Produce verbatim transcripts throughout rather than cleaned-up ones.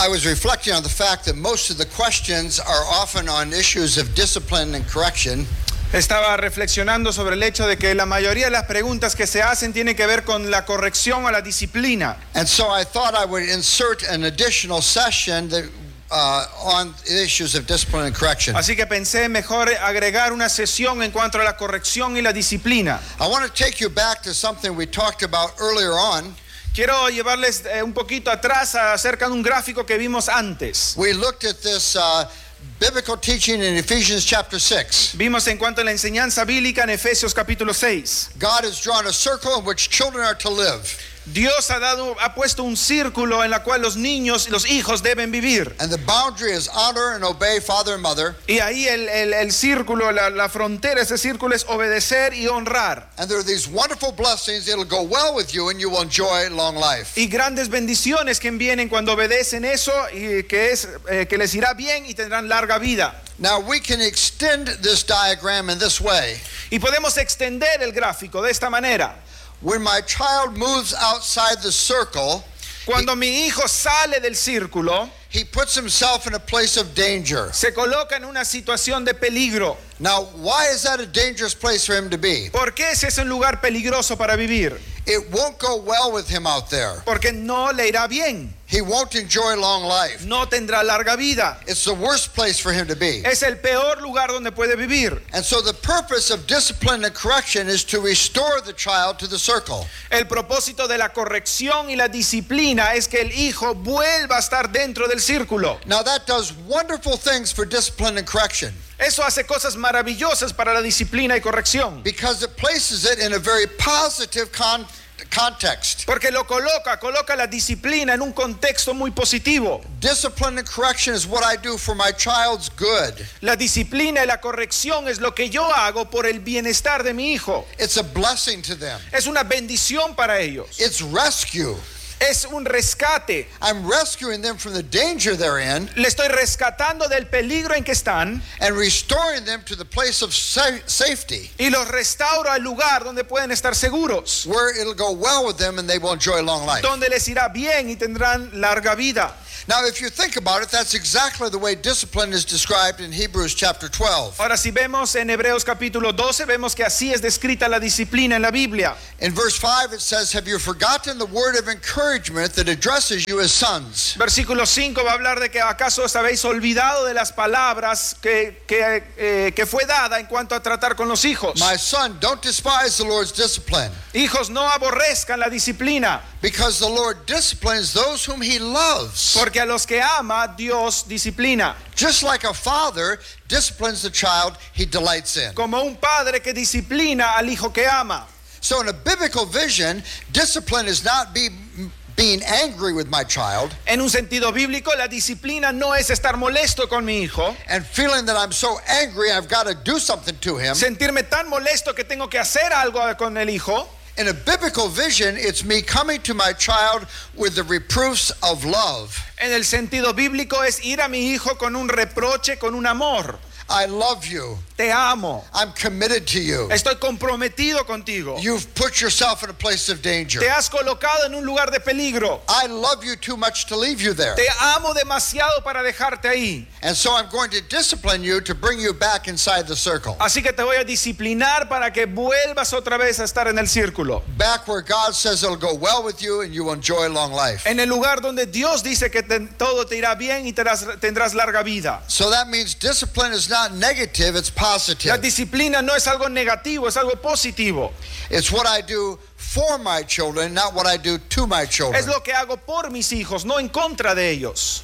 I was reflecting on the fact that most of the questions are often on issues of discipline and correction. Estaba reflexionando sobre el hecho de que la mayoría de las preguntas que se hacen tienen que ver con la corrección o la disciplina. And so I thought I would insert an additional session that Uh, on issues of discipline and correction. Así que pensé mejor agregar una sesión en cuanto a la corrección y la disciplina. I want to take you back to something we talked about earlier on. Quiero llevarles eh, un poquito atrás acerca de un gráfico que vimos antes. We looked at this uh, biblical teaching in Ephesians chapter six. Vimos en cuanto a la enseñanza bíblica en Efesios capítulo seis. God has drawn a circle in which children are to live. Dios ha dado, ha puesto un círculo en la cual los niños y los hijos deben vivir. And the boundary is honor and obey father and mother. Y ahí el, el, el círculo, la, la frontera, ese círculo es obedecer y honrar. And there are these wonderful blessings. It'll go well with you and you will enjoy long life. Y grandes bendiciones que vienen cuando obedecen eso y que es eh, que les irá bien y tendrán larga vida. Now we can extend this diagram in this way. Y podemos extender el gráfico de esta manera. When my child moves outside the circle, cuando he, mi hijo sale del círculo, he puts himself in a place of danger. Se coloca en una situación de peligro. Now, why is that a dangerous place for him to be? ¿Por qué ese es un lugar peligroso para vivir? It won't go well with him out there. Porque no le irá bien. He won't enjoy long life. No tendrá larga vida. It's the worst place for him to be. Es el peor lugar donde puede vivir. And so the purpose of discipline and correction is to restore the child to the circle. El propósito de la corrección y la disciplina es que el hijo vuelva a estar dentro del círculo. Now that does wonderful things for discipline and correction. Eso hace cosas maravillosas para la disciplina y corrección. Because it places it in a very positive con- context. Porque lo coloca, coloca la disciplina en un contexto muy positivo. Discipline and correction is what I do for my child's good. La disciplina y la corrección es lo que yo hago por el bienestar de mi hijo. It's a blessing to them. Es una bendición para ellos. It's rescue. Es un rescate. I'm rescuing them from the danger they're in. Le estoy rescatando del peligro en que están. And restoring them to the place of sa- safety. Y los restauro al lugar donde pueden estar seguros. Where it'll go well with them and they will enjoy long life. Donde les irá bien y tendrán larga vida. Now, if you think about it, that's exactly the way discipline is described in Hebrews chapter twelve. Ahora, si vemos en Hebreos capítulo doce, vemos que así es descrita la disciplina en la Biblia. In verse five, it says, "Have you forgotten the word of encouragement that addresses you as sons?" Versículo cinco va a hablar de que acaso os habéis olvidado de las palabras que, que, eh, que fue dada en cuanto a tratar con los hijos. My son, don't despise the Lord's discipline. Hijos, no aborrezcan la disciplina. Because the Lord disciplines those whom he loves. Porque a los que ama, Dios disciplina. Just like a father disciplines the child he delights in. Como un padre que disciplina al hijo que ama. So in a biblical vision, discipline is not be, being angry with my child. En un sentido bíblico, la disciplina no es estar molesto con mi hijo. And feeling that I'm so angry I've got to do something to him. Sentirme tan molesto que tengo que hacer algo con el hijo. In a biblical vision, it's me coming to my child with the reproofs of love. En el sentido bíblico es ir a mi hijo con un reproche, con un amor. I love you. Te amo. I'm committed to you. Estoy comprometido contigo. You've put yourself in a place of danger. Te has colocado en un lugar de peligro. I love you too much to leave you there. Te amo demasiado para dejarte ahí. And so I'm going to discipline you to bring you back inside the circle. Así que te voy a disciplinar para que vuelvas otra vez a estar en el círculo. Back where God says it'll go well with you and you will enjoy long life. En el lugar donde Dios dice que te, todo te irá bien y tendrás, tendrás larga vida. So that means discipline is not negative, it's positive. La disciplina no es algo negativo, es algo positivo. It's what I do for my children, not what I do to my children. Es lo que hago por mis hijos, no en contra de ellos.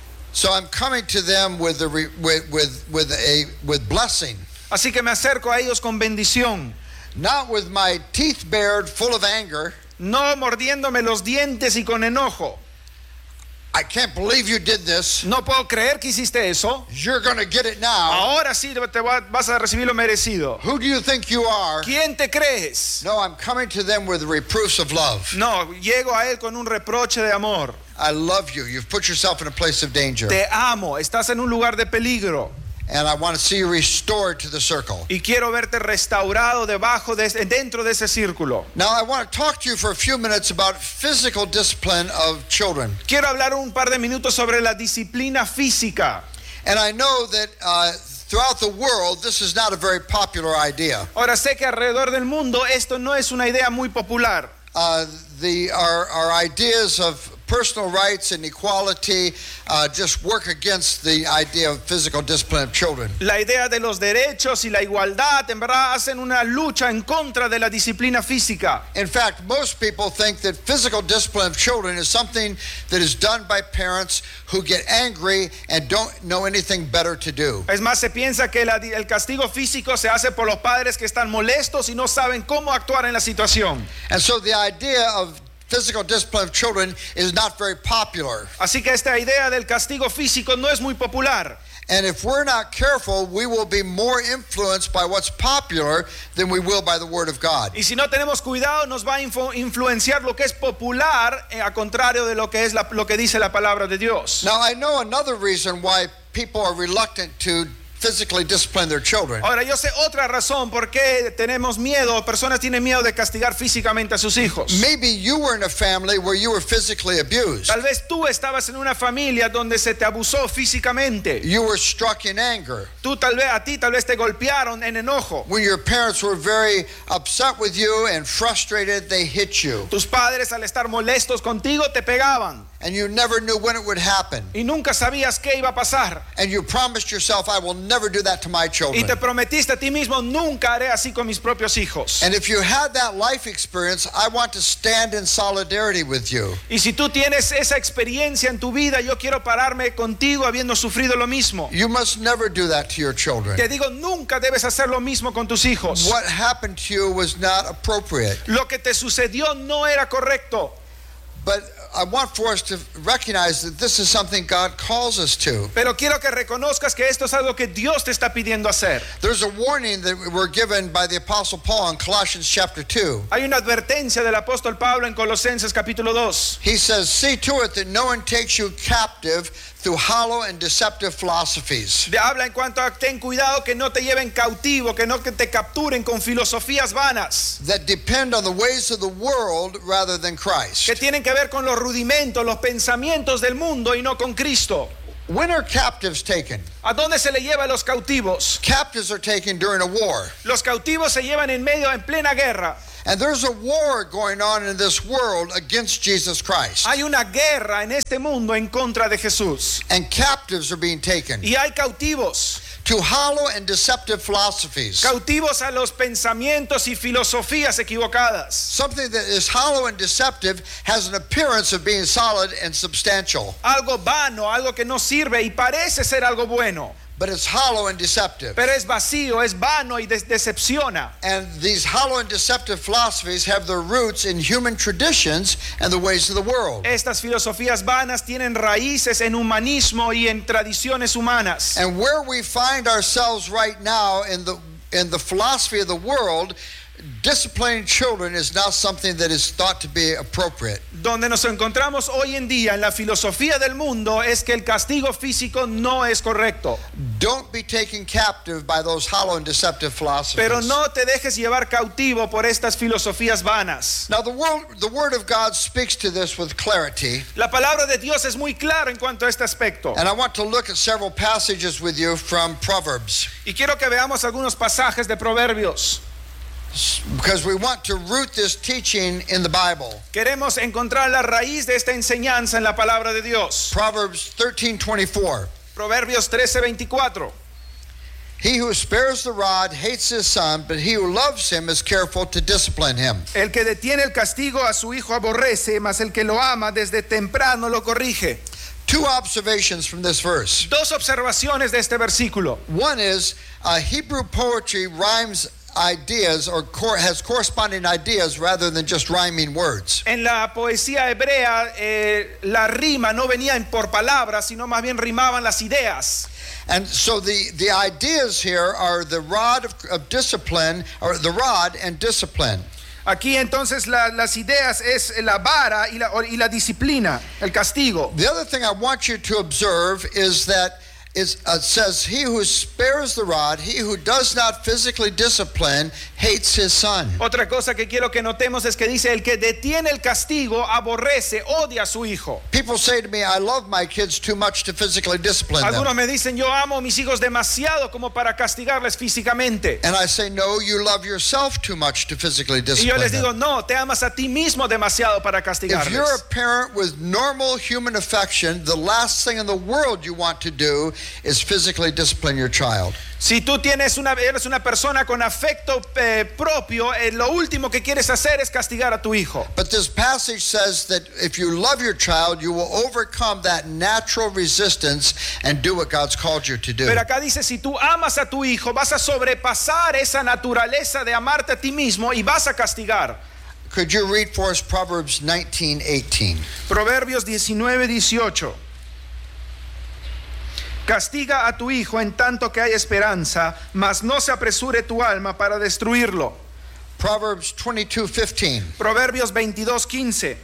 So I'm coming to them with a re, with with with a with blessing. Así que me acerco a ellos con bendición. Not with my teeth bared full of anger. No mordiéndome los dientes y con enojo. I can't believe you did this. No puedo creer que hiciste eso. You're going to get it now. Ahora sí te vas a recibir lo merecido. Who do you think you are? ¿Quién te crees? No, I'm coming to them with reproofs of love. No, llego a él con un reproche de amor. I love you. You've put yourself in a place of danger. Te amo. Estás en un lugar de peligro. and I want to see you restored to the circle. Y quiero verte restaurado debajo de, dentro de ese círculo. Now, I want to talk to you for a few minutes about physical discipline of children. Quiero hablar un par de minutos sobre la disciplina física. And I know that uh, throughout the world, this is not a very popular idea. Ahora sé que alrededor del mundo esto no es una idea muy popular. Uh, the our, our ideas of personal rights and equality uh, just work against the idea of physical discipline of children. La idea de los derechos y la igualdad en verdad hacen una lucha en contra de la disciplina física. In fact, most people think that physical discipline of children is something that is done by parents who get angry and don't know anything better to do. Es más, se piensa que la, el castigo físico se hace por los padres que están molestos y no saben cómo actuar en la situación. And so the idea of physical discipline of children is not very popular. Así que esta idea del castigo físico no es muy popular. And if we're not careful, we will be more influenced by what's popular than we will by the Word of God. Y si no tenemos cuidado, nos va a influ- influenciar lo que es popular, eh, a contrario de lo que es la, lo que dice la palabra de Dios. Now, I know another reason why people are reluctant to physically discipline their children. Ahora, yo sé otra razón por qué tenemos miedo, personas tienen miedo de castigar físicamente a sus hijos. Maybe you were in a family where you were physically abused. Tal vez tú estabas en una familia donde se te abusó físicamente. You were struck in anger. Tú tal vez, a ti tal vez te golpearon en enojo. When your parents were very upset with you and frustrated, they hit you. Tus padres, al estar molestos contigo, te pegaban. And you never knew when it would happen. Y nunca sabías qué iba a pasar. And you promised yourself, I will never do that to my Y children. te prometiste a ti mismo, nunca haré así con mis propios hijos. And if you had that life experience, I want to stand in solidarity with you. Y si tú tienes esa experiencia en tu vida, yo quiero pararme contigo habiendo sufrido lo mismo. You must never do that to your children. Te digo, nunca debes hacer lo mismo con tus hijos. What happened to you was not appropriate. Lo que te sucedió no era correcto. But I want for us to recognize that this is something God calls us to. Pero quiero que reconozcas que esto es algo que Dios te está pidiendo hacer. There's a warning that we're given by the Apostle Paul in Colossians chapter two. Hay una advertencia del apóstol Pablo en Colosenses capítulo dos. He says, see to it that no one takes you captive through hollow and deceptive philosophies. De habla en cuanto a ten cuidado que no te lleven cautivo, que no que te capturen con filosofías vanas, That depend on the ways of the world rather than Christ. que tienen que ver con los rudimentos, los pensamientos del mundo y no con Cristo. When are captives taken? ¿A dónde se le lleva a los cautivos? Captives are taken during a war. Los cautivos se llevan en medio, en plena guerra. And there's a war going on in this world against Jesus Christ. Hay una guerra en este mundo en contra de Jesús. And captives are being taken Y hay cautivos. to hollow and deceptive philosophies. Cautivos a los pensamientos y filosofías equivocadas. Something that is hollow and deceptive has an appearance of being solid and substantial, Algo vano, algo que no sirve y parece ser algo bueno, but it's hollow and deceptive. pero es vacío, es vano y des- decepciona. And these hollow and deceptive philosophies have their roots in human traditions and the ways of the world. Estas filosofías vanas tienen raíces en humanismo y en tradiciones humanas. And where we find ourselves right now in the in the philosophy of the world, disciplining children is not something that is thought to be appropriate. Donde nos encontramos hoy en día en la filosofía del mundo es que el castigo físico no es correcto. Don't be taken captive by those hollow and deceptive philosophies. Pero no te dejes llevar cautivo por estas filosofías vanas. Now the world, the Word of God speaks to this with clarity, La palabra de Dios es muy clara en cuanto a este aspecto. and I want to look at several passages with you from Proverbs, Y quiero que veamos algunos pasajes de Proverbios. because we want to root this teaching in the Bible. Queremos encontrar la raíz de esta enseñanza en la palabra de Dios. Proverbs thirteen twenty-four. Proverbios trece veinticuatro. He who spares the rod hates his son, but he who loves him is careful to discipline him. El que detiene el castigo a su hijo aborrece, mas el que lo ama desde temprano lo corrige. Two observations from this verse. Dos observaciones de este versículo. One is uh, Hebrew poetry rhymes ideas or cor- has corresponding ideas rather than just rhyming words. En la poesía hebrea, eh, la rima no venía en por palabras, sino más bien rimaban las ideas. And so the, the ideas here are the rod of, of discipline, or the rod and discipline. Aquí entonces la- las ideas es la vara y la, y la disciplina, el castigo. The other thing I want you to observe is that is, uh, says, he who spares the rod, he who does not physically discipline, hates his son. Otra cosa que quiero que notemos es que dice, el que detiene el castigo aborrece, odia a su hijo. People say to me, I love my kids too much to physically discipline Algunos them. me dicen, yo amo a mis hijos demasiado como para castigarles físicamente. And I say, no, you love yourself too much to physically Y yo discipline les digo, them. no, te amas a ti mismo demasiado para If you're a castigarles. parent with normal human affection, the last thing in the world you want to do is physically discipline your child. Si tú tienes una, eres una persona con afecto eh, propio, eh, lo último que quieres hacer es castigar a tu hijo. But this passage says that if you love your child, you will overcome that natural resistance and do what God's called you to do. Pero acá dice, si tú amas a tu hijo, vas a sobrepasar esa naturaleza de amarte a ti mismo y vas a castigar. Could you read for us Proverbs nineteen eighteen? Proverbios diecinueve dieciocho. Castiga a tu hijo en tanto que hay esperanza, mas no se apresure tu alma para destruirlo. Proverbs twenty-two fifteen. Proverbios veintidós quince.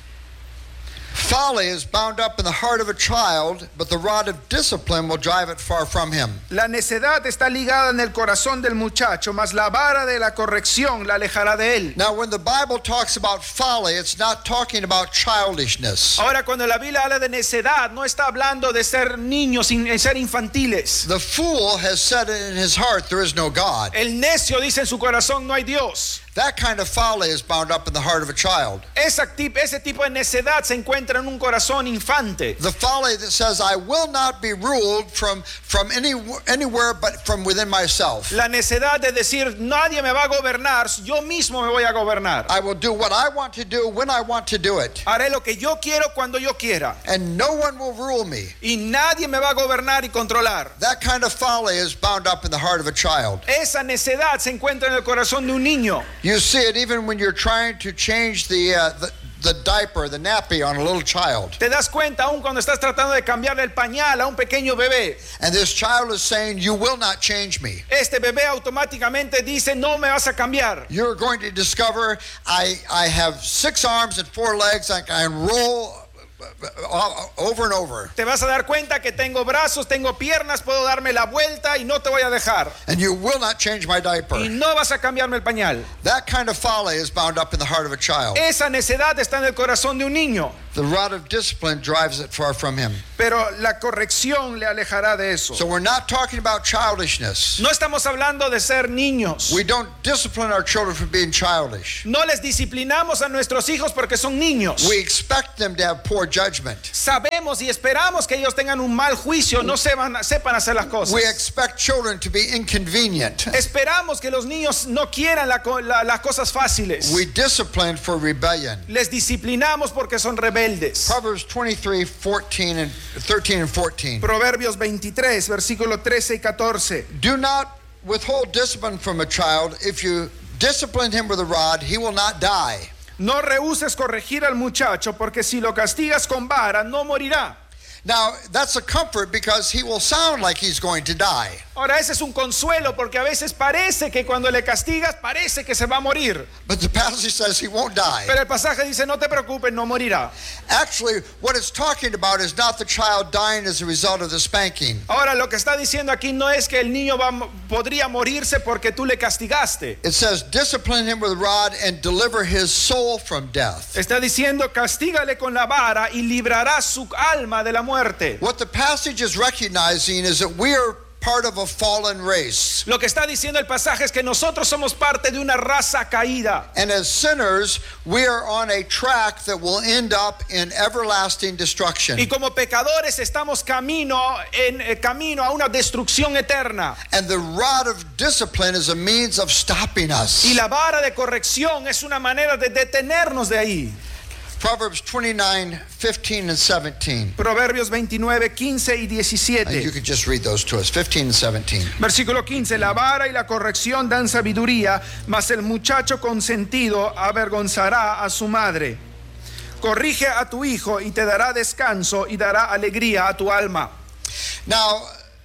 Folly is bound up in the heart of a child, but the rod of discipline will drive it far from him. La necedad está ligada en el corazón del muchacho, mas la vara de la corrección la alejará de él. Now, when the Bible talks about folly, it's not talking about childishness. Ahora, cuando la Biblia habla de necedad, no está hablando de ser niños, sin ser infantiles. The fool has said in his heart, there is no God. El necio dice en su corazón, no hay Dios. That kind of folly is bound up in the heart of a child. Esa tip- ese tipo de necedad se encuentra en un corazón infante. The folly that says, I will not be ruled from, from any, anywhere but from within myself. La necedad de decir, nadie me va a gobernar, yo mismo me voy a gobernar. I will do what I want to do when I want to do it. Haré lo que yo quiero cuando yo quiera. And no one will rule me. Y nadie me va a gobernar y controlar. That kind of folly is bound up in the heart of a child. Esa necedad se encuentra en el corazón de un niño. You see it even when you're trying to change the, uh, the, the diaper, the nappy on a little child. Te das cuenta aún cuando estás tratando de cambiarle el pañal a un pequeño bebé. And this child is saying, you will not change me. Este bebé automáticamente dice, no me vas a cambiar. You're going to discover I, I have six arms and four legs. I can roll over and over. Te vas a dar cuenta que tengo brazos, tengo piernas, puedo darme la vuelta y no te voy a dejar. And you will not change my diaper. Y no vas a cambiarme el pañal. That kind of folly is bound up in the heart of a child. Esa necedad está en el corazón de un niño. The rod of discipline drives it far from him. Pero la corrección le alejará de eso. So we're not talking about childishness. No estamos hablando de ser niños. We don't discipline our children for being childish. No les disciplinamos a nuestros hijos porque son niños. We expect them to have poor judgment. Sabemos y esperamos que ellos tengan un mal juicio, no sepan, sepan hacer las cosas. We expect children to be inconvenient. Esperamos que los niños no quieran la, la, las cosas fáciles. We discipline for rebellion. Les disciplinamos porque son rebeldes. Proverbs twenty-three, fourteen and thirteen and fourteen. Proverbios veintitrés, versículo trece y catorce. Do not withhold discipline from a child. If you discipline him with a rod, he will not die. No rehuses corregir al muchacho, porque si lo castigas con vara, no morirá. Now, that's a comfort because he will sound like he's going to die. Ahora, ese es un consuelo porque a veces parece que cuando le castigas parece que se va a morir. But the passage says he won't die. Pero el pasaje dice, no te preocupes, no morirá. Actually, what it's talking about is not the child dying as a result of the spanking. Ahora, lo que está diciendo aquí no es que el niño va, podría morirse porque tú le castigaste. It says, discipline him with a rod and deliver his soul from death. Está diciendo, castígale con la vara y librará su alma de la muerte. What the passage is recognizing is that we are part of a fallen race. Lo que está diciendo el pasaje es que nosotros somos parte de una raza caída. And as sinners, we are on a track that will end up in everlasting destruction. Y como pecadores estamos camino en eh, camino a una destrucción eterna. And the rod of discipline is a means of stopping us. Y la vara de corrección es una manera de detenernos de ahí. Proverbs twenty-nine, fifteen and seventeen. Proverbios veintinueve, quince y And you diecisiete. could just read those to us, fifteen and seventeen. Versículo quince. La vara y la corrección dan sabiduría, mas el muchacho consentido avergonzará a su madre. Corrige a tu hijo y te dará descanso y dará alegría a tu alma. Now,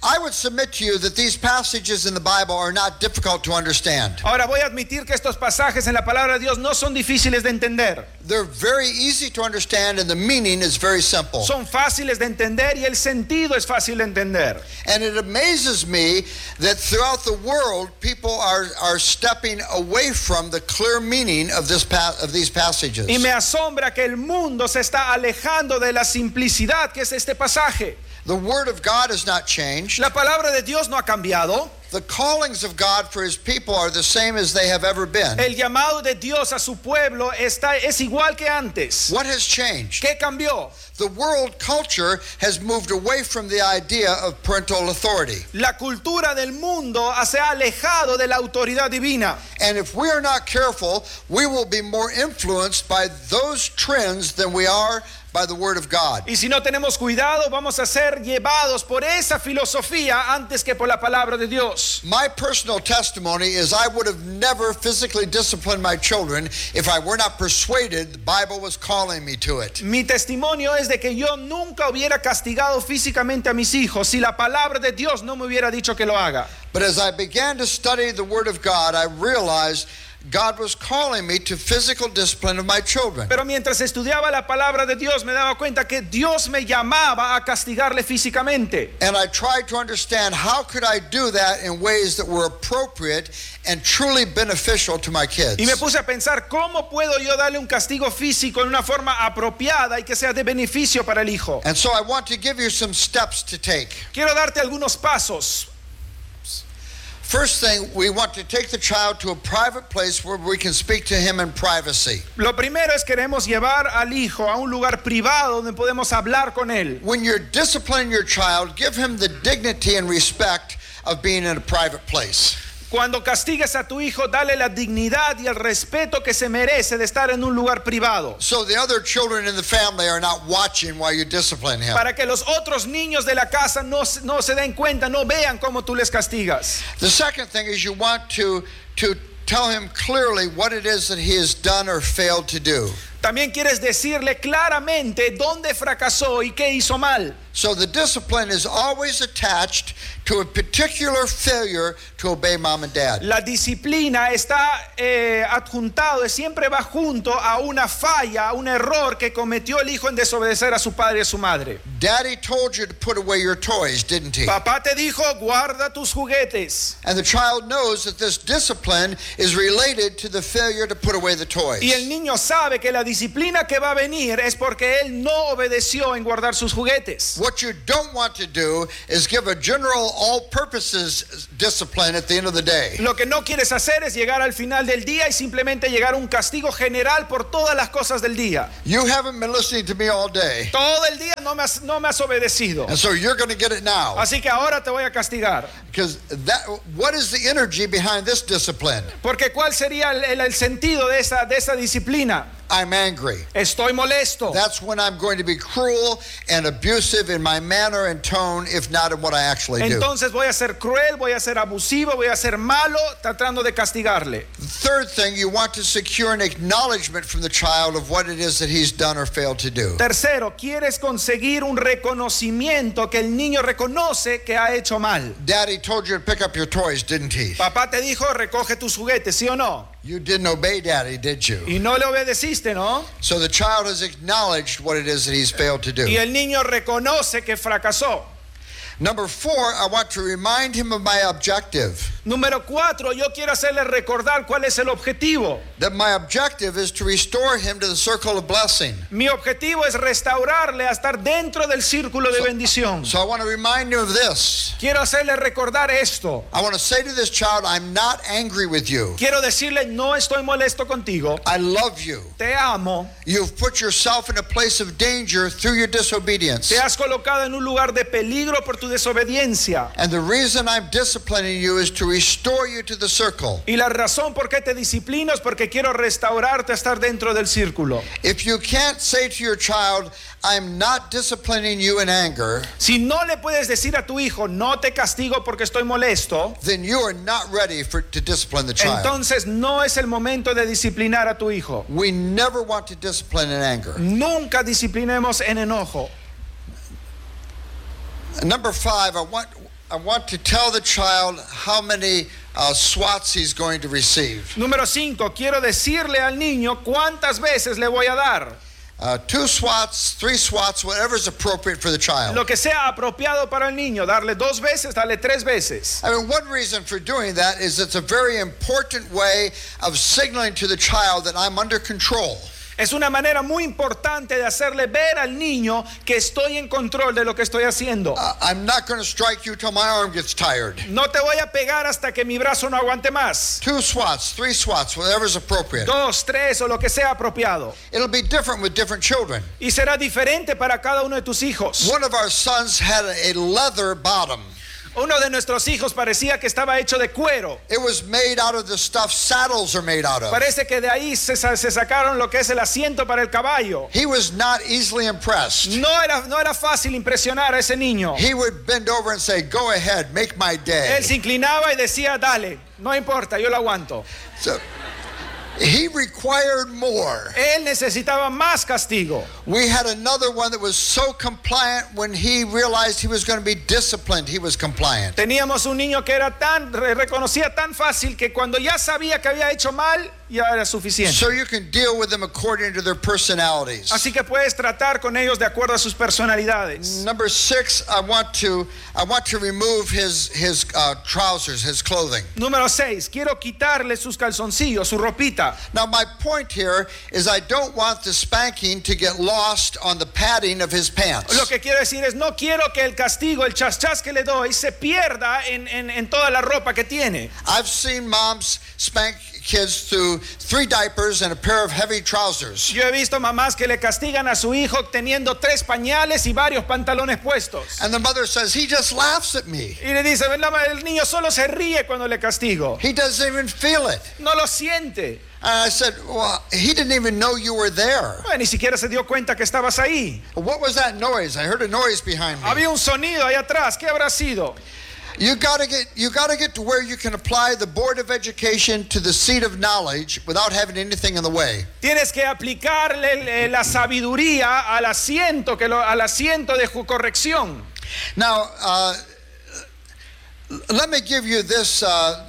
I would submit to you that these passages in the Bible are not difficult to understand. Ahora voy a admitir que estos pasajes en la palabra de Dios no son difíciles de entender. They're very easy to understand and the meaning is very simple. Son fáciles de entender y el sentido es fácil de entender. And it amazes me that throughout the world people are, are stepping away from the clear meaning of this pa- of these passages. Y me asombra que el mundo se está alejando de la simplicidad que es este pasaje. The word of God has not changed. La palabra de Dios no ha cambiado. The callings of God for his people are the same as they have ever been. El llamado de Dios a su pueblo está, es igual que antes. What has changed? ¿Qué cambió? The world culture has moved away from the idea of parental authority. La cultura del mundo se ha alejado de la autoridad divina. And if we are not careful, we will be more influenced by those trends than we are by the word of God. Y si no tenemos cuidado, vamos a ser llevados por esa filosofía antes que por la palabra de Dios. My personal testimony is I would have never physically disciplined my children if I were not persuaded the Bible was calling me to it. Mi testimonio es de que yo nunca hubiera castigado físicamente a mis hijos si la palabra de Dios no me hubiera dicho que lo haga. But as I began to study the word of God, I realized God was calling me to physical discipline of my children. Pero mientras estudiaba la palabra de Dios me daba cuenta que Dios me llamaba a castigarle físicamente. And I tried to understand how could I do that in ways that were appropriate and truly beneficial to my kids. Y me puse a pensar cómo puedo yo darle un castigo físico en una forma apropiada y que sea de beneficio para el hijo. And so I want to give you some steps to take. Quiero darte algunos pasos. First thing, we want to take the child to a private place where we can speak to him in privacy. Lo primero es queremos llevar al hijo a un lugar privado donde podemos hablar con él. When you're disciplining your child, give him the dignity and respect of being in a private place. Cuando castigues a tu hijo, dale la dignidad y el respeto que se merece de estar en un lugar privado. So the other children in the family are not watching while you discipline him. Para que los otros niños de la casa no, no se den cuenta, no vean cómo tú les castigas. The second thing is you want to, to tell him clearly what it is that he has done or failed to do. También quieres decirle claramente dónde fracasó y qué hizo mal. So the discipline is always attached to a particular failure to obey mom and dad. La disciplina está eh, adjuntado, siempre va junto a una falla, a un error que cometió el hijo en desobedecer a su padre y a su madre. Daddy told you to put away your toys, didn't he? Papá te dijo, guarda tus juguetes. And the child knows that this discipline is related to the failure to put away the toys. Y el niño sabe que la disciplina que va a venir es porque él no obedeció en guardar sus juguetes. What you don't want to do is give a general all-purposes discipline at the end of the day. Lo que no quieres hacer es llegar al final del día y simplemente llegar a un castigo general por todas las cosas del día. You haven't been listening to me all day, Todo el día no me has, no me has obedecido. and so you're going to get it now. Así que ahora te voy a castigar. Because that, what is the energy behind this discipline? Porque ¿cuál sería el, el, el sentido de esa, de esa disciplina? I'm angry. Estoy molesto. That's when I'm going to be cruel and abusive in my manner and tone, if not in what I actually do. Entonces voy a ser cruel, voy a ser abusivo, voy a ser malo, tratando de castigarle. Third thing, you want to secure an acknowledgement from the child of what it is that he's done or failed to do. Tercero, quieres conseguir un reconocimiento que el niño reconoce que ha hecho mal. Daddy told you to pick up your toys, didn't he? Papá te dijo, recoge tus juguetes, ¿sí o no? You didn't obey Daddy, did you? Y no le obedeciste, ¿no? So the child has acknowledged what it is that he's failed to do. Y el niño reconoce que fracasó. Number four, I want to remind him of my objective. Número cuatro, yo quiero hacerle recordar cuál es el objetivo. That my objective is to restore him to the circle of blessing. Mi objetivo es restaurarle a estar dentro del círculo de bendición. So I want to remind him of this. Quiero hacerle recordar esto. I want to say to this child, I'm not angry with you. Quiero decirle, no estoy molesto contigo. I love you. Te amo. You've put yourself in a place of danger through your disobedience. Te has colocado en un lugar de peligro por tu desobediencia. And the reason I'm disciplining you is to restore you to the circle. Y la razón por qué te disciplino es porque quiero restaurarte a estar dentro del círculo. If you can't say to your child, I'm not disciplining you in anger, Si no le puedes decir a tu hijo, no te castigo porque estoy molesto, then you are not ready for, to discipline the child. entonces no es el momento de disciplinar a tu hijo. We never want to discipline in anger. Nunca disciplinemos en enojo. Number five, I want I want to tell the child how many uh, swats he's going to receive. Número cinco, quiero decirle al niño cuántas veces le voy a dar. Uh, two swats, three swats, whatever is appropriate for the child. Lo que sea apropiado para el niño, darle dos veces, darle tres veces. I mean, one reason for doing that is it's a very important way of signaling to the child that I'm under control. Es una manera muy importante de hacerle ver al niño que estoy en control de lo que estoy haciendo. Uh, I'm not going to strike you till my arm gets tired. No te voy a pegar hasta que mi brazo no aguante más. Two swats, three swats, whatever is appropriate. Dos, tres o lo que sea apropiado. It'll be different with different children. Y será diferente para cada uno de tus hijos. One of our sons had a leather bottom. Uno de nuestros hijos parecía que estaba hecho de cuero. It was made out of the stuff saddles are made out of. Parece que de ahí se, se sacaron lo que es el asiento para el caballo. He was not easily impressed. No era, no era fácil impresionar a ese niño. He would bend over and say, "Go ahead, make my day." Él se inclinaba y decía, dale, no importa, yo lo aguanto. So, he required more. Él necesitaba más castigo. We had another one that was so compliant when he realized he was going to be disciplined, he was compliant. Teníamos un niño que era tan, reconocía tan fácil que cuando ya sabía que había hecho mal, ya era suficiente. So you can deal with them according to their personalities. Así que puedes tratar con ellos de acuerdo a sus personalidades. Number six, I want to I want to remove his his uh, trousers, his clothing. Número seis, quiero quitarle sus calzoncillos, su ropita. Now my point here is I don't want the spanking to get lost on the padding of his pants. Lo que quiero decir es no quiero que el castigo, el chas-chas que le doy se pierda en, en, en toda la ropa que tiene. I've seen moms spank kids through three diapers and a pair of heavy trousers. Yo he visto mamás que le castigan a su hijo teniendo tres pañales y varios pantalones puestos. And the mother says, "He just laughs at me. Y le dice, el niño solo se ríe cuando le castigo. He doesn't even feel it." No lo siente. And I said, "Well, he didn't even know you were there." Bueno, ni siquiera se dio cuenta que estabas ahí. What was that noise? I heard a noise behind me. Había un sonido ahí atrás. ¿Qué habrá sido? You gotta get you gotta get to where you can apply the Board of Education to the seat of knowledge without having anything in the way. Tienes que aplicarle la sabiduría al asiento que lo, al asiento de corrección. Now, uh, let me give you this uh,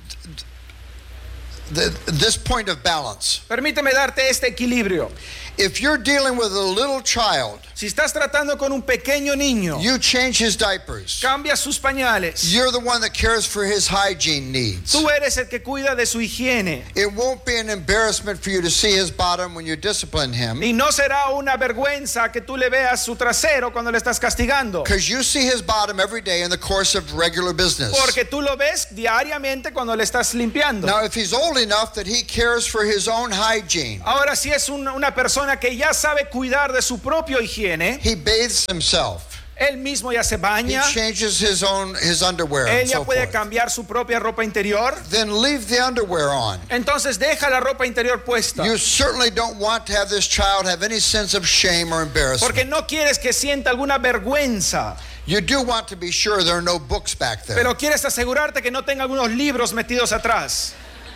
the, this point of balance. Permíteme darte este equilibrio. If you're dealing with a little child, si estás tratando con un pequeño niño, you change his diapers. Cambia sus pañales. You're the one that cares for his hygiene needs. Tú eres el que cuida de su higiene. It won't be an embarrassment for you to see his bottom when you discipline him. Y no será una vergüenza que tú le veas su trasero cuando le estás castigando. Because you see his bottom every day in the course of regular business. Porque tú lo ves diariamente cuando le estás limpiando. Now, if he's old enough that he cares for his own hygiene. Ahora, si es una, una persona que ya sabe cuidar de su propio higiene, he bathes himself. Él mismo ya se baña. He changes his own his underwear. Él and ya so puede forth. cambiar su propia ropa interior. Then leave the underwear on. Entonces deja la ropa interior puesta. You certainly don't want to have this child have any sense of shame or embarrassment. Porque no quieres que sienta alguna vergüenza. You do want to be sure there are no books back there. Pero quieres asegurarte que no tenga algunos libros metidos atrás.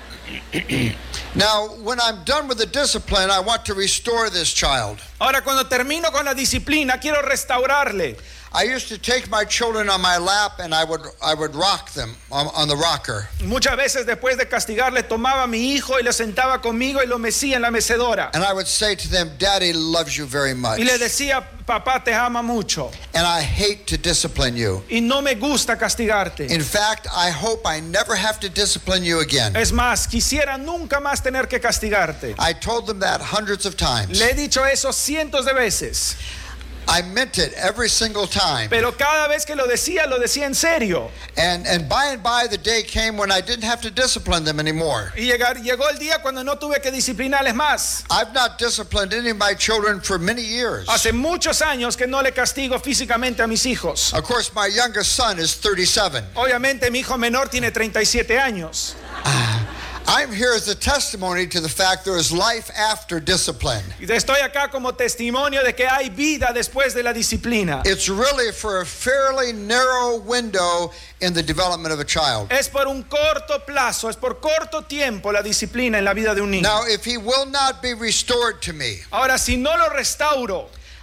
Now, when I'm done with the discipline, I want to restore this child. Ahora, cuando termino con la disciplina, quiero restaurarle. I used to take my children on my lap and I would I would rock them on, on the rocker. Muchas veces después de castigarle tomaba a mi hijo y lo sentaba conmigo y lo mecía en la mecedora. And I would say to them, "Daddy loves you very much. Y le decía, papá te ama mucho. And I hate to discipline you. Y no me gusta castigarte. In fact, I hope I never have to discipline you again." Es más, quisiera nunca más tener que castigarte. I told them that hundreds of times. Le he dicho eso cientos de veces. I meant it every single time. Pero cada vez que lo decía, lo decía en serio. And and by and by the day came when I didn't have to discipline them anymore. Y llegar, llegó el día cuando no tuve que disciplinarles más. I've not disciplined any of my children for many years. Hace muchos años que no le castigo físicamente a mis hijos. Of course, my youngest son is thirty-seven. Obviamente mi hijo menor tiene treinta y siete años. I'm here as a testimony to the fact there is life after discipline. Estoy acá como testimonio de que hay vida después de la disciplina. It's really for a fairly narrow window in the development of a child. Es por un corto plazo, es por corto tiempo la disciplina en la vida de un niño. Now, if he will not be restored to me, Ahora, si no lo restauro,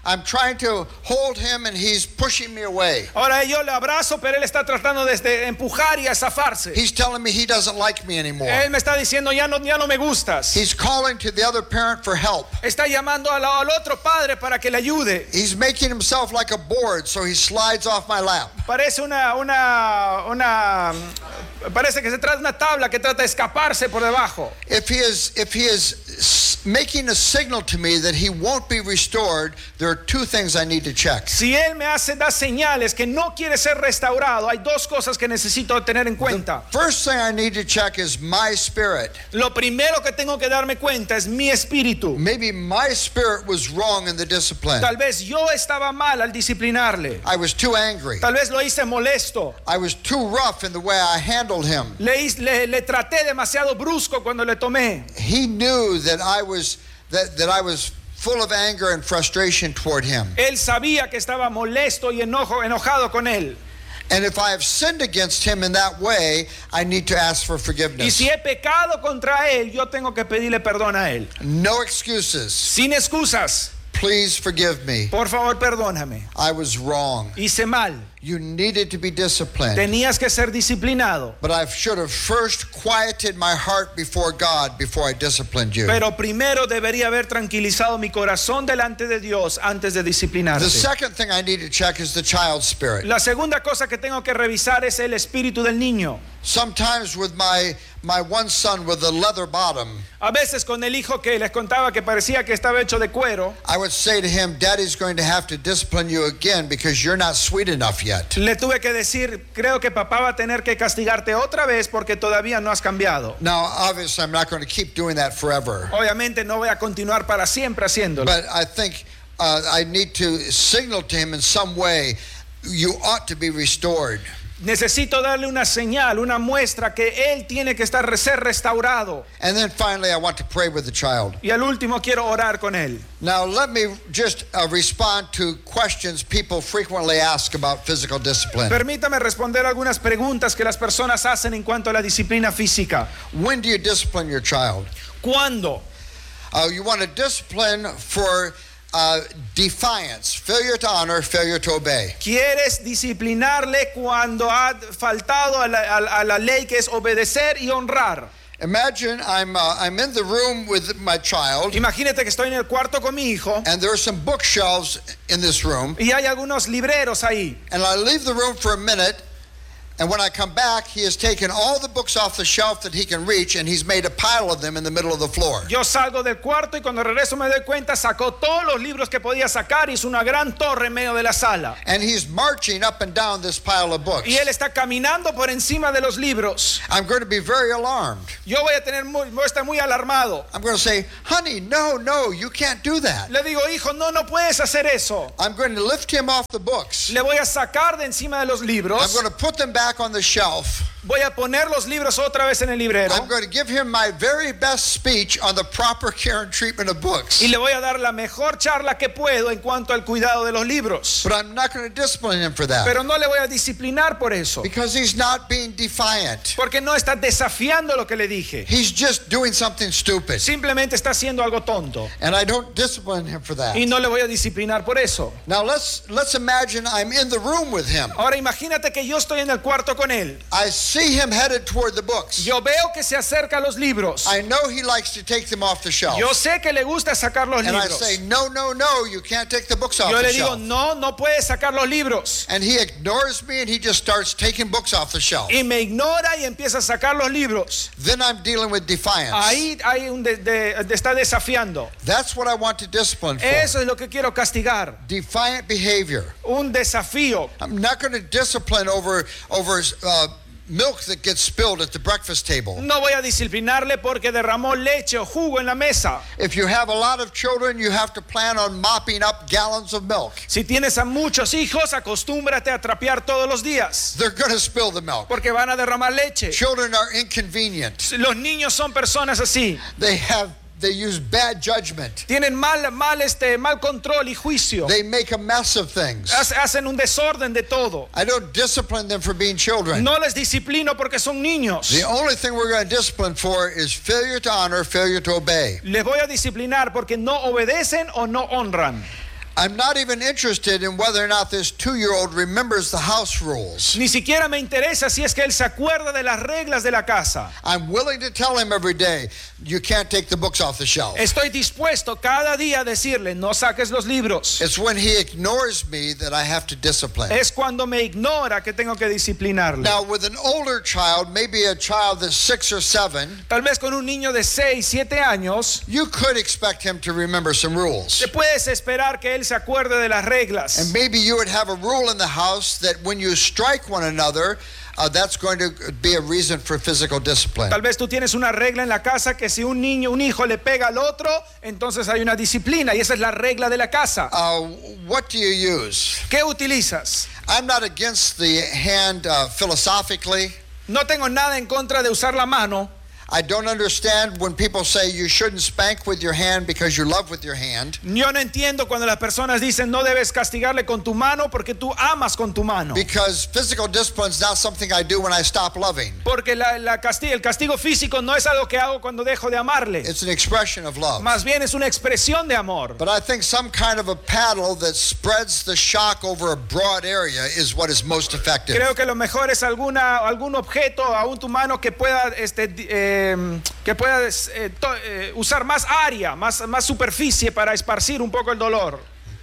I'm trying to hold him and he's pushing me away. Ahora yo le abrazo, pero él está tratando de este, empujar y a zafarse. He's telling me he doesn't like me anymore. Él me está diciendo, ya no, ya no me gustas. He's calling to the other parent for help. Está llamando al, al otro padre para que le ayude. He's making himself like a board so he slides off my lap. Parece una, una, una, parece que se trata de una tabla que trata de escaparse por debajo. If he is, if he is making a signal to me that he won't be restored, there are two things I need to check. Si él me hace da señales que no quiere ser restaurado, hay dos cosas que necesito tener en cuenta. The first thing I need to check is my spirit. Lo primero que tengo que darme cuenta es mi espíritu. Maybe my spirit was wrong in the discipline. Tal vez yo estaba mal al disciplinarle. I was too angry. Tal vez lo hice molesto. I was too rough in the way I handled him. Le, le, le traté demasiado brusco cuando le tomé. He knew that I was that, that I was full of anger and frustration toward him. Él sabía que estaba molesto y enojo, enojado con él. And if I have sinned against him in that way, I need to ask for Y forgiveness. si he pecado contra él, yo tengo que pedirle perdón a él. No excuses. Sin excusas. Please forgive me. Por favor, perdóname. I was wrong. Hice mal. You needed to be disciplined. Tenías que ser disciplinado. But I should have first quieted my heart before God before I disciplined you. Pero primero debería haber tranquilizado mi corazón delante de Dios antes de The disciplinarte. second thing I need to check is the child's spirit. La segunda cosa que tengo que revisar es el espíritu del niño. Sometimes with my my one son with a leather bottom, A veces con el hijo que les contaba que parecía que estaba hecho de cuero, I would say to him, Daddy's going to have to discipline you again because you're not sweet enough yet. le tuve que decir, creo que papá va a tener que castigarte otra vez porque todavía no has cambiado. Now, obviously, I'm not going to keep doing that forever. Obviamente no voy a continuar para siempre haciéndolo. But I think uh, I need to signal to him in some way, you ought to be restored. Necesito darle una señal, una muestra que él tiene que estar ser restaurado. And then finally, I want to pray with the child. Y al último quiero orar con él. Now, let me just uh, respond to questions people frequently ask about physical discipline. Permítame responder algunas preguntas que las personas hacen en cuanto a la disciplina física. When do you discipline your child? ¿Cuándo? Uh, you want to discipline for uh, defiance, failure to honor, failure to obey. ¿Quieres disciplinarle cuando ha faltado a la, a, a la ley que es obedecer y honrar? Imagine I'm uh, I'm in the room with my child, Imagínate que estoy en el cuarto con mi hijo and there are some bookshelves in this room, y hay algunos libreros ahí. and I leave the room for a minute, and when I come back, he has taken all the books off the shelf that he can reach, and he's made a pile of them in the middle of the floor. Yo salgo del cuarto y cuando regreso me doy cuenta, sacó todos los libros que podía sacar y hizo una gran torre en medio de la sala. And he's marching up and down this pile of books. Y él está caminando por encima de los libros. I'm going to be very alarmed. Yo voy a tener muy, voy a estar muy alarmado. I'm going to say, honey, no, no, you can't do that. Le digo, hijo, no, no puedes hacer eso. I'm going to lift him off the books. Le voy a sacar de encima de los I'm libros. going to put them back on the shelf. Voy a poner los libros otra vez en el librero. I'm going to give him my very best speech on the proper care and treatment of books. Y le voy a dar la mejor charla que puedo en cuanto al cuidado de los libros. But I'm not going to discipline him for that. Pero no le voy a disciplinar por eso. Because he's not being defiant. Porque no está desafiando lo que le dije. He's just doing something stupid. Simplemente está haciendo algo tonto. And I don't discipline him for that. Y no le voy a disciplinar por eso. Now let's let's imagine I'm in the room with him. Ahora imagínate que yo estoy en el cuarto con él. I see him headed toward the books. Yo veo que se acerca a los libros. I know he likes to take them off the shelf. Yo sé que le gusta sacar los And I libros. say, no, no, no, you can't take the books off Yo the le digo, shelf. no, no puedes sacar los libros. And he ignores me and he just starts taking books off the shelf. Y me ignora y empieza a sacar los libros. Then I'm dealing with defiance. Ahí hay un de, de, de- está desafiando. That's what I want to discipline for. Eso es lo que quiero castigar. Defiant behavior. Un desafío. I'm not going to discipline over over uh, milk that gets spilled at the breakfast table. No voy a disciplinarle porque derramó leche o jugo en la mesa. If you have a lot of children, you have to plan on mopping up gallons of milk. Si tienes a muchos hijos, acostúmbrate a trapear todos los días. They're going to spill the milk. Porque van a derramar leche. Children are inconvenient. Los niños son personas así. They have they use bad judgment. Tienen mal, mal, este, mal control y juicio. They make a mess of things. Hace- Hacen un desorden de todo. I don't discipline them for being children. No les disciplino porque son niños. The only thing we're going to discipline for is failure to honor, failure to obey. Les voy a disciplinar porque no obedecen o no honran. I'm not even interested in whether or not this two-year-old remembers the house rules. Ni siquiera me interesa si es que él se acuerda de las reglas de la casa. I'm willing to tell him every day, you can't take the books off the shelf. Estoy dispuesto cada día a decirle, no saques los libros. It's when he ignores me that I have to discipline. Es cuando me ignora que tengo que disciplinarle. Now, with an older child, maybe a child that's six or seven, Tal vez con un niño de seis, siete años, you could expect him to remember some rules. te puedes esperar que él se acuerde de las reglas. And maybe you would have a rule in the house that when you strike one another, uh, that's going to be a reason for physical discipline. Tal vez tú tienes una regla en la casa que si un niño, un hijo le pega al otro, entonces hay una disciplina y esa es la regla de la casa. Uh, what do you use? ¿Qué utilizas? I'm not against the hand uh, philosophically. No tengo nada en contra de usar la mano. I don't understand when people say you shouldn't spank with your hand because you love with your hand. Yo no entiendo cuando las personas dicen no debes castigarle con tu mano porque tú amas con tu mano. Because physical discipline is not something I do when I stop loving. Porque la, la casti- el castigo físico no es algo que hago cuando dejo de amarle. It's an expression of love. Más bien es una expresión de amor. But I think some kind of a paddle that spreads the shock over a broad area is what is most effective. Creo que lo mejor es alguna, algún objeto, aún tu mano que pueda, este, eh, que pueda eh, to, eh, usar más área, más, más superficie para esparcir un poco el dolor.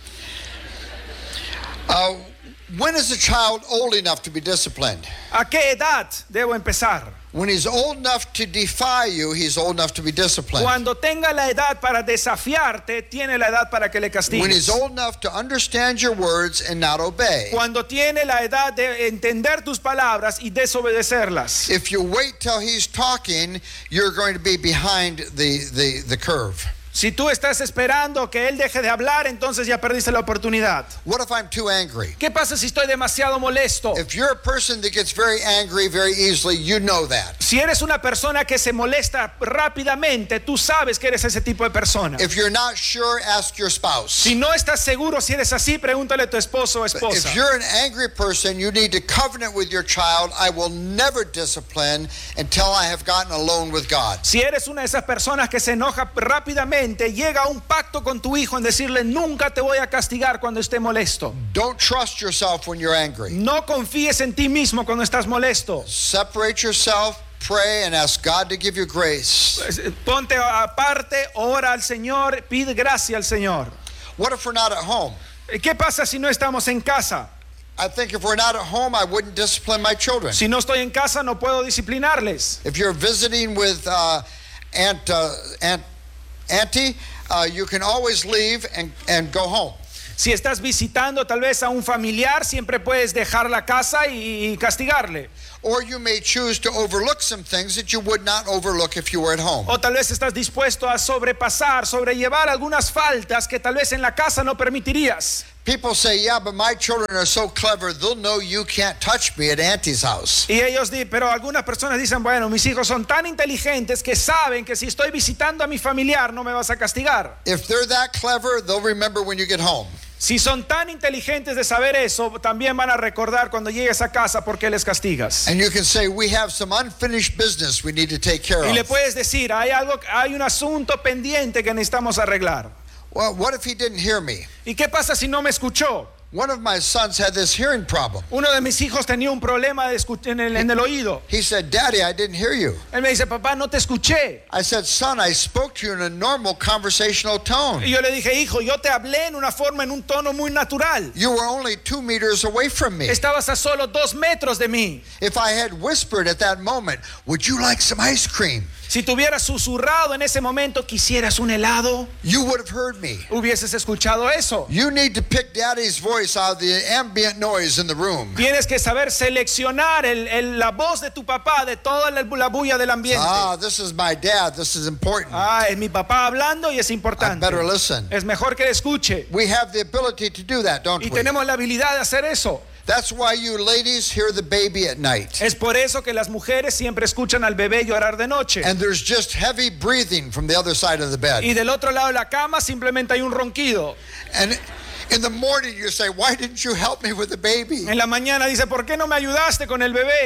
Uh, when is a child old enough to be disciplined? ¿A qué edad debo empezar? When he's old enough to defy you, he's old enough to be disciplined. Cuando tenga la edad para desafiarte, tiene la edad para que le When he's castigues. old enough to understand your words and not obey. Cuando tiene la edad de entender tus palabras y desobedecerlas. If you wait till he's talking, you're going to be behind the, the, the curve. Si tú estás esperando que él deje de hablar, entonces ya perdiste la oportunidad. What if I'm too angry? ¿Qué pasa si estoy demasiado molesto? If you're a person that gets very angry very easily, you know that. Si eres una persona que se molesta rápidamente, tú sabes que eres ese tipo de persona. If you're not sure, ask your spouse. Si no estás seguro si eres así, pregúntale a tu esposo o esposa. If you're an angry person, you need to covenant with your child, I will never discipline until I have gotten alone with God. Si eres una de esas personas que se enoja rápidamente, llega a un pacto con tu hijo en decirle nunca te voy a castigar cuando esté molesto. Don't trust yourself when you're angry. No confíes en ti mismo cuando estás molesto. Separate yourself, pray, and ask God to give you grace. Ponte aparte, ora al Señor, pide gracia al Señor. What if we're not at home? ¿Qué pasa si no estamos en casa? I think if we're not at home, I wouldn't discipline my children. Si no estoy en casa, no puedo disciplinarles. If you're visiting with uh, Aunt, uh, Aunt Auntie, uh, you can always leave and, and go home. Si estás visitando tal vez a un familiar, siempre puedes dejar la casa y castigarle. Or you may choose to overlook some things that you would not overlook if you were at home. O tal vez estás dispuesto a sobrepasar, sobrellevar algunas faltas que tal vez en la casa no permitirías. People say, yeah, but my children are so clever, they'll know you can't touch me at Auntie's house. Y ellos di, pero algunas personas dicen, bueno, mis hijos son tan inteligentes que saben que si estoy visitando a mi familiar no me vas a castigar. If they're that clever, they'll remember when you get home. Si son tan inteligentes de saber eso, también van a recordar cuando llegues a casa por qué les castigas. And you can say, we have some unfinished business we need to take care Y le of. puedes decir, hay algo, hay un asunto pendiente que necesitamos arreglar. Well, what if he didn't hear me? ¿Y qué pasa si no me escuchó? One of my sons had this hearing problem. Uno de mis hijos tenía un problema de escu- en, el, en el oído. He said, Daddy, I didn't hear you. Él me dice, papá, no te escuché. I said, son, I spoke to you in a normal conversational tone. Y yo le dije, hijo, yo te hablé en una forma, en un tono muy natural. You were only two meters away from me. Estabas a solo dos metros de mí. If I had whispered at that moment, would you like some ice cream? Si te hubieras susurrado en ese momento, ¿quisieras un helado? You would have heard me. Hubieses escuchado eso. You need to pick Daddy's voice out of the ambient noise in the room. Tienes que saber seleccionar el, el, la voz de tu papá de toda la, la bulla del ambiente. Ah, this is my dad. This is important. Ah, es mi papá hablando y es I importante. better listen. Es mejor que le escuche. We have the ability to do that, don't Y we? tenemos la habilidad de hacer eso. That's why you ladies hear the baby at night. Es por eso que las mujeres siempre escuchan al bebé llorar de noche. And there's just heavy breathing from the other side of the bed. Y del otro lado de la cama simplemente hay un ronquido. And in the morning you say, why didn't you help me with the baby? En la mañana dice, ¿por qué no me ayudaste con el bebé?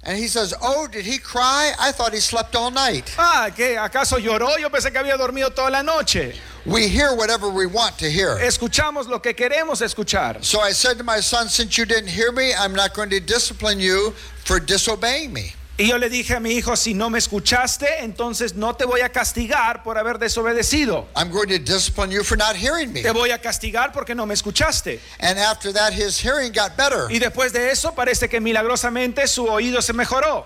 And he says, "Oh, did he cry? I thought he slept all night." Ah, ¿qué? ¿Acaso lloró? Yo pensé que había dormido toda la noche. We hear whatever we want to hear. Escuchamos lo que queremos escuchar. So I said to my son, since you didn't hear me, I'm not going to discipline you for disobeying me. Y yo le dije a mi hijo, si no me escuchaste, entonces no te voy a castigar por haber desobedecido. I'm going to discipline you for not hearing me. Te voy a castigar porque no me escuchaste. And after that, his hearing got better. Y después de eso, parece que milagrosamente su oído se mejoró.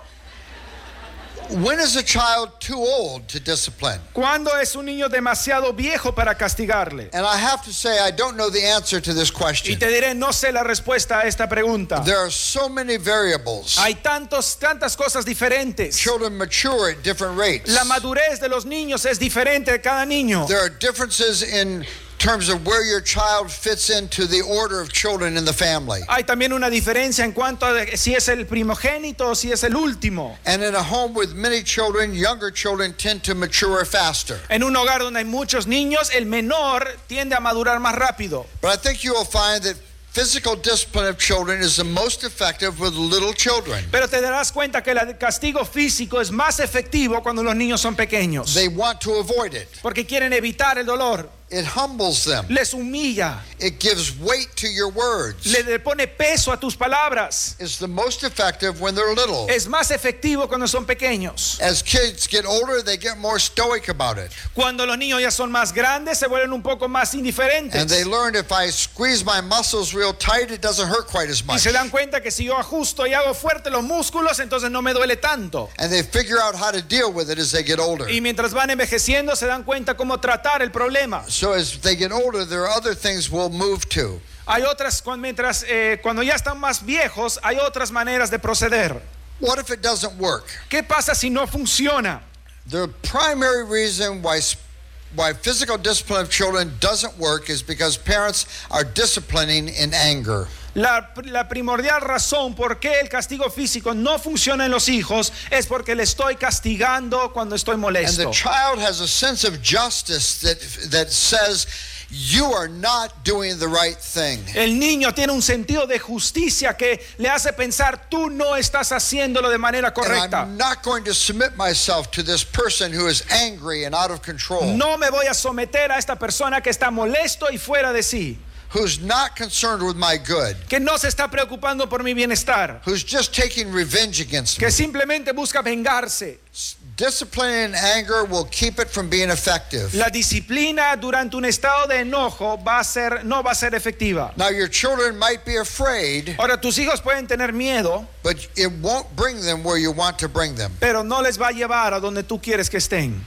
When is a child too old to discipline? ¿Cuándo es un niño demasiado viejo para castigarle? And I have to say, I don't know the answer to this Y question. te diré, no sé la respuesta a esta pregunta. There are so many variables. Hay tantos, tantas cosas diferentes. Children mature at different rates. La madurez de los niños es diferente de cada niño. There are differences in terms of where your child fits into the order of children in the family. Hay también una diferencia en cuanto a si es el primogénito o si es el último. And in a home with many children, younger children tend to mature faster. En un hogar donde hay muchos niños, el menor tiende a madurar más rápido. But I think you will find that physical discipline of children is the most effective with little children. Pero te darás cuenta que el castigo físico es más efectivo cuando los niños son pequeños. They want to avoid it. Porque quieren evitar el dolor. It humbles them. Les humilla. It gives weight to your words. Le, le pone peso a tus palabras. It's the most effective when they're little. Es más efectivo cuando son pequeños. As kids get older, they get more stoic about it. Cuando los niños ya son más grandes, se vuelven un poco más indiferentes. And they learn if I squeeze my muscles real tight, it doesn't hurt quite as Y much. se dan cuenta que si yo ajusto y hago fuerte los músculos, entonces no me duele tanto. And they figure out how to deal with it as they get older. Y mientras van envejeciendo, se dan cuenta cómo tratar el problema. So as they get older, there are other things we'll move to. Hay otras, cuando, mientras, eh, cuando ya están más viejos, hay otras maneras de proceder. What if it doesn't work? ¿Qué pasa si no funciona? The primary reason why why physical discipline of children doesn't work is because parents are disciplining in anger. La, la primordial razón por qué el castigo físico no funciona en los hijos es porque le estoy castigando cuando estoy And molesto. the child has a sense of justice that that says you are not doing the right thing. El niño tiene un sentido de justicia que le hace pensar, tú no estás haciéndolo de manera And correcta. I'm not going to submit myself to this person who is angry and out of control, No me voy a someter a esta persona que está molesto y fuera de sí, who's not concerned with my good, que no se está preocupando por mi bienestar, who's just taking revenge against que me. simplemente busca vengarse. Discipline and anger will keep it from being effective. La disciplina durante un estado de enojo va a ser, no va a ser efectiva. Now your children might be afraid, Ahora, tus hijos pueden tener miedo, but it won't bring them where you want to bring them. pero no les va a llevar a donde tú quieres que estén.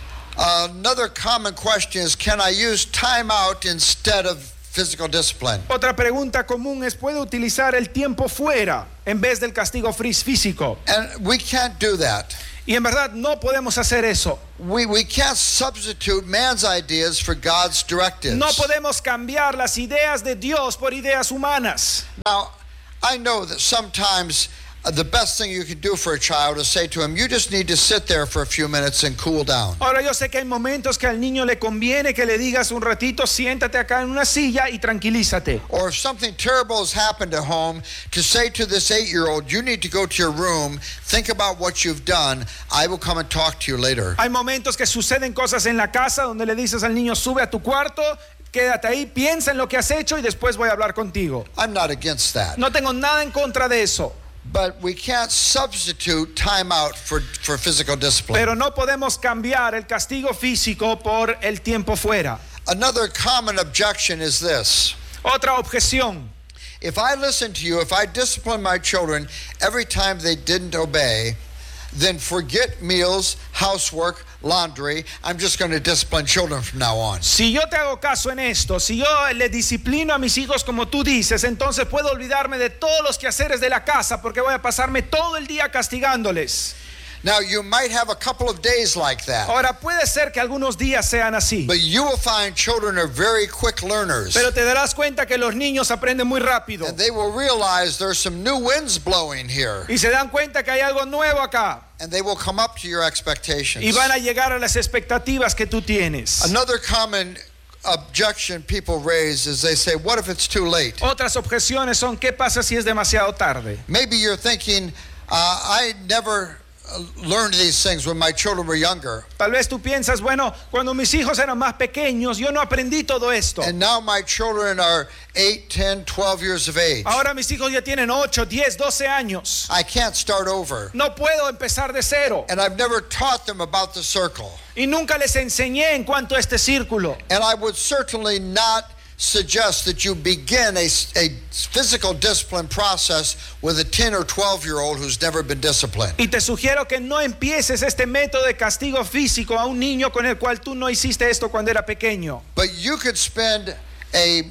Uh, another common question is, can I use time out instead of physical discipline? Otra pregunta común es, ¿puedo utilizar el tiempo fuera en vez del castigo fris- físico? And we can't do that. Y en verdad no podemos hacer eso. We, we can't substitute man's ideas for God's directives. No podemos cambiar las ideas de Dios por ideas humanas. Now, I know that sometimes uh, the best thing you can do for a child is say to him, you just need to sit there for a few minutes and cool down. Ahora, yo sé que hay momentos que al niño le conviene que le digas un ratito, siéntate acá en una silla y tranquilízate. Or if something terrible has happened at home, to say to this eight-year-old, you need to go to your room, think about what you've done, I will come and talk to you later. Hay momentos que suceden cosas en la casa donde le dices al niño, sube a tu cuarto, quédate ahí, piensa en lo que has hecho y después voy a hablar contigo. I'm not against that. No tengo nada en contra de eso, But we can't substitute time out for, for physical discipline. pero no podemos cambiar el castigo físico por el tiempo fuera. Another common objection is this. Otra objeción. If I listen to you, if I discipline my children every time they didn't obey, then forget meals, housework, laundry. I'm just going to discipline children from now on. Si yo te hago caso en esto, si yo le disciplino a mis hijos como tú dices, entonces puedo olvidarme de todos los quehaceres de la casa porque voy a pasarme todo el día castigándoles. Now, you might have a couple of days like that, Ahora, puede ser que algunos días sean así, but you will find children are very quick learners. pero te darás cuenta que los niños aprenden muy rápido And they will realize there's some new winds blowing here, y se dan cuenta que hay algo nuevo acá and they will come up to your expectations. y van a llegar a las expectativas que tú tienes. Another common objection people raise is they say, what if it's too late? Otras objeciones son, ¿qué pasa si es demasiado tarde? Maybe you're thinking, Uh, I never uh, learned these things when my children were younger. Tal vez tú piensas, bueno, cuando mis hijos eran más pequeños, yo no aprendí todo esto. And now my children are eight, ten, twelve years of age. Ahora mis hijos ya tienen ocho, diez, doce años. I can't start over. No puedo empezar de cero. And I've never taught them about the circle. Y nunca les enseñé en cuanto a este círculo. And I would certainly not suggest that you begin a, a physical discipline process with a ten or twelve year old who's never been disciplined. Y te sugiero que no empieces este método de castigo físico a un niño con el cual tú no hiciste esto cuando era pequeño. But you could spend a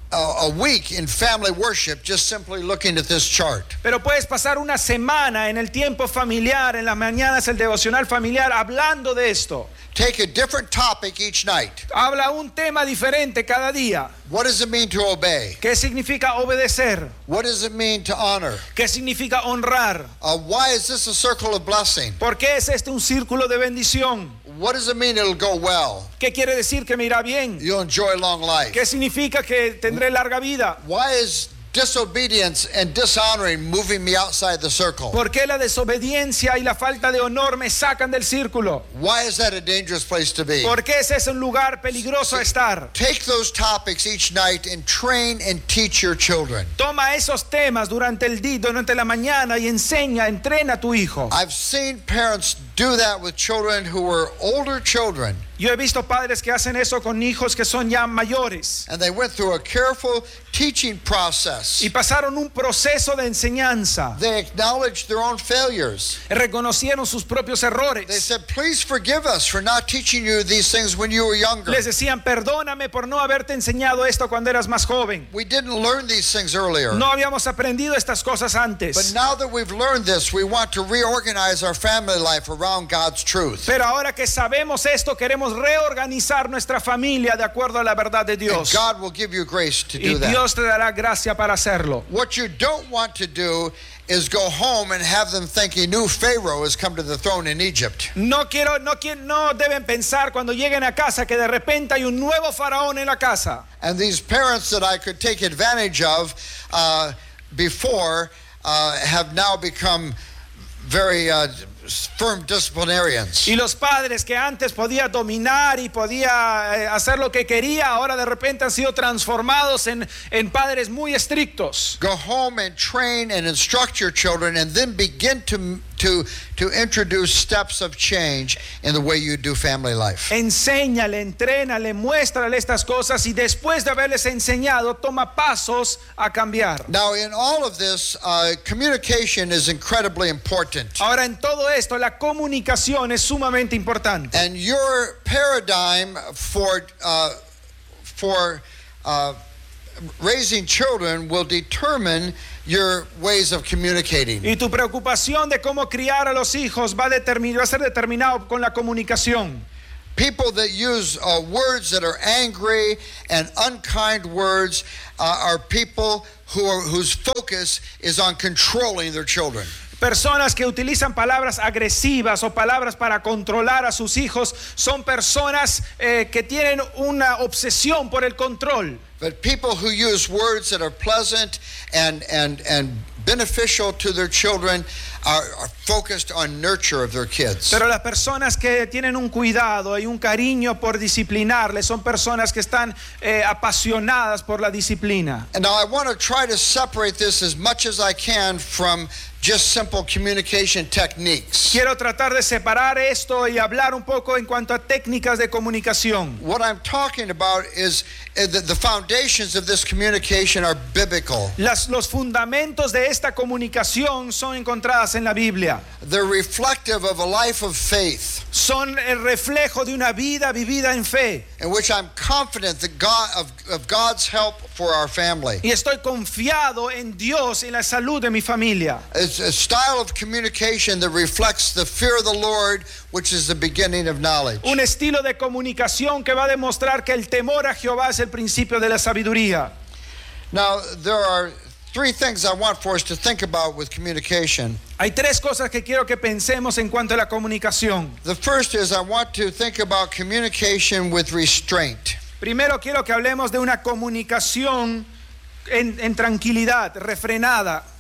a week in family worship just simply looking at this chart. Pero puedes pasar una semana en el tiempo familiar, en las mañanas el devocional familiar, hablando de esto. Take a different topic each night. Habla un tema diferente cada día. What does it mean to obey? ¿Qué significa obedecer? What does it mean to honor? ¿Qué significa honrar? Uh, why is this a circle of blessing? ¿Por qué es este un círculo de bendición? What does it mean it'll go well? ¿Qué quiere decir que me irá bien? You'll enjoy long life. ¿Qué significa que tendré larga vida? Why is disobedience and dishonoring moving me outside the circle? ¿Por qué la desobediencia y la falta de honor me sacan del círculo? Why is that a dangerous place to be? ¿Por qué ese es un lugar peligroso a estar? Take those topics each night and train and teach your children. Toma esos temas durante el día, durante la mañana y enseña, entrena a tu hijo. I've seen parents do that with children who were older children. Yo he visto padres que hacen eso con hijos que son ya mayores. And they went through a careful teaching process. Y pasaron un proceso de enseñanza. They acknowledged their own failures. Reconocieron sus propios They errores. said, please forgive us for not teaching you these things when you were younger. Les decían, perdóname por no haberte enseñado esto cuando eras más joven. We didn't learn these things earlier. No habíamos aprendido estas cosas But antes. now that we've learned this, we want to reorganize our family life around God's truth. Pero ahora que sabemos esto, queremos reorganizar nuestra familia de acuerdo a la verdad de And Dios. God will give you grace to Y do that. Dios te dará gracia para hacerlo. What you don't want to do is go home and have them think a new Pharaoh has come to the throne in Egypt. No quiero, no quiero, no deben pensar cuando lleguen a casa que de repente hay un nuevo faraón en la casa. And these parents that I could take advantage of uh, before uh, have now become very uh, firm disciplinarians. Y los padres que antes podía dominar y podía eh, hacer lo que quería, ahora de repente han sido transformados en, en padres muy estrictos. Go home and train and instruct your children and then begin to to to introduce steps of change in the way you do family life. Enséñale, entrénale, muéstrale estas cosas y después de haberles enseñado, toma pasos a cambiar. Now in all of this, uh, communication is incredibly important. Ahora en todo esto, la comunicación es sumamente importante. And your paradigm for uh, for uh, raising children will determine your ways of communicating. Y tu preocupación de cómo criar a los hijos va a, determin- va a ser determinado con la comunicación. People that use uh, words that are angry and unkind words uh, are people who are, whose focus is on controlling their children. Personas que utilizan palabras agresivas o palabras para controlar a sus hijos son personas eh, que tienen una obsesión por el control. But people who use words that are pleasant and and and beneficial to their children are, are focused on nurture of their kids. Pero las personas que tienen un cuidado y un cariño por disciplinarles son personas que están eh, apasionadas por la disciplina. And now I want to try to separate this as much as I can from just simple communication techniques. Quiero tratar de separar esto y hablar un poco en cuanto a técnicas de comunicación. What I'm talking about is uh, the, the foundations of this communication are biblical. Las, los fundamentos de esta comunicación son encontradas en la Biblia. They're reflective of a life of faith, Son el reflejo de una vida vivida en fe. in which I'm confident that God of, of God's help for our family. Y estoy confiado en Dios y en la salud de mi familia. It's a style of communication that reflects the fear of the Lord, which is the beginning of knowledge. Un estilo de comunicación que va a demostrar que el temor a Jehová es el principio de la sabiduría. Now, there are three things I want for us to think about with communication. Hay tres cosas que quiero que pensemos en cuanto a la comunicación. The first is I want to think about communication with restraint. Primero quiero que hablemos de una comunicación en, en tranquilidad, refrenada.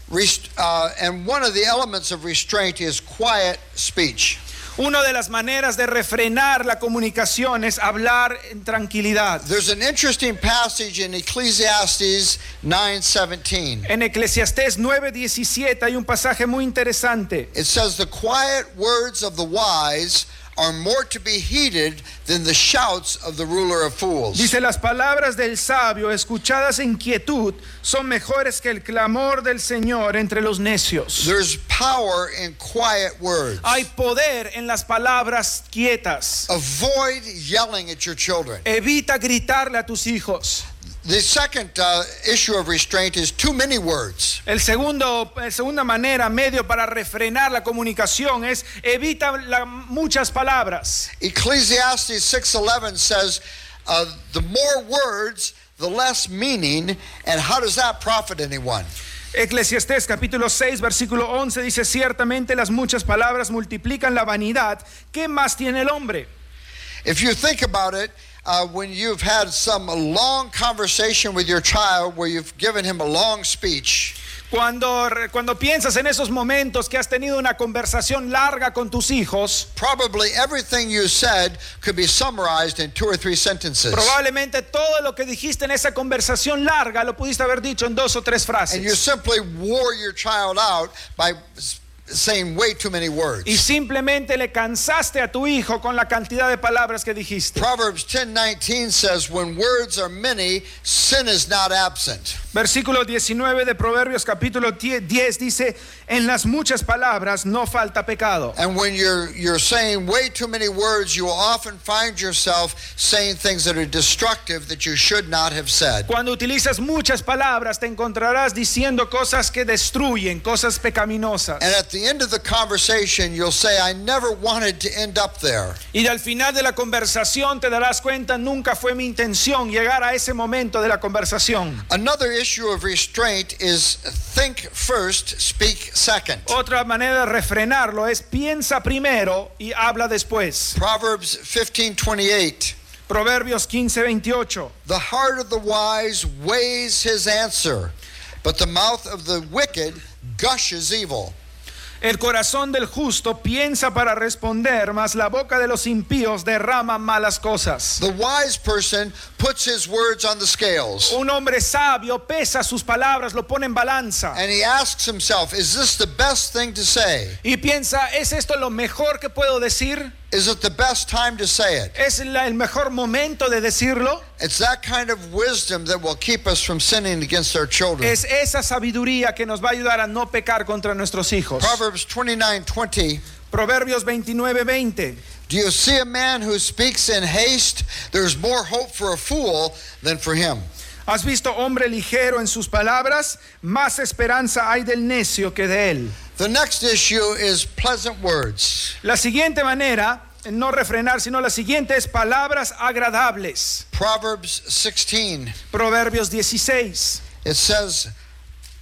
Rest- uh, and one of the elements of restraint is quiet speech. Una de las maneras de refrenar la comunicación es hablar en tranquilidad. There's an interesting passage in Ecclesiastes nine seventeen. En Eclesiastés nueve diecisiete hay un pasaje muy interesante. It says, "The quiet words of the wise are more to be heeded than the shouts of the ruler of fools." Dice, las palabras del sabio escuchadas en quietud son mejores que el clamor del Señor entre los necios. There's power in quiet words. Hay poder en las palabras quietas. Avoid yelling at your children. Evita gritarle a tus hijos. The second uh, issue of restraint is too many words. El segundo, la segunda manera, medio para refrenar la comunicación es evita la, muchas palabras. Ecclesiastes six eleven says, uh, the more words, the less meaning, and how does that profit anyone? Eclesiastés capítulo seis versículo once dice, ciertamente las muchas palabras multiplican la vanidad. ¿Qué más tiene el hombre? If you think about it, uh, when you've had some long conversation with your child where you've given him a long speech, Cuando, cuando piensas en esos momentos que has tenido una conversación larga con tus hijos, probably everything you said could be summarized in two or three sentences. probablemente todo lo que dijiste en esa conversación larga lo pudiste haber dicho en dos o tres And you frases. simply wore your child out by saying way too many words. Y simplemente le cansaste a tu hijo con la cantidad de palabras que dijiste. Proverbs ten nineteen says, when words are many, sin is not absent. Versículo diecinueve de Proverbios capítulo diez dice, en las muchas palabras no falta pecado. And when you're you're saying way too many words, you will often find yourself saying things that are destructive that you should not have said. Cuando utilizas muchas palabras te encontrarás diciendo cosas que destruyen, cosas pecaminosas. And at the end of the conversation, you'll say, I never wanted to end up there. Y al final de la conversación te darás cuenta, nunca fue mi intención llegar a ese momento de la conversación. Another issue of restraint is think first, speak second. Otra manera de refrenarlo es piensa primero y habla después. Proverbs fifteen twenty-eight. Proverbios quince veintiocho. The heart of the wise weighs his answer, but the mouth of the wicked gushes evil. El corazón del justo piensa para responder, mas la boca de los impíos derrama malas cosas. The wise person puts his words on the scales, Un hombre sabio pesa sus palabras, lo pone en balanza and he asks himself, is this the best thing to say? y piensa, ¿es esto lo mejor que puedo decir? Is it the best time to say it? ¿Es la- el mejor momento de decirlo? It's that kind of wisdom that will keep us from sinning against our children. Es esa sabiduría que nos va a ayudar a no pecar contra nuestros hijos. Proverbs twenty-nine twenty. Proverbios veintinueve veinte. Do you see a man who speaks in haste? There's more hope for a fool than for him. ¿Has visto hombre ligero en sus palabras? Más esperanza hay del necio que de él. The next issue is pleasant words. La siguiente manera, no refrenar, sino la siguiente es palabras agradables. Proverbs sixteen. Proverbios dieciséis. It says,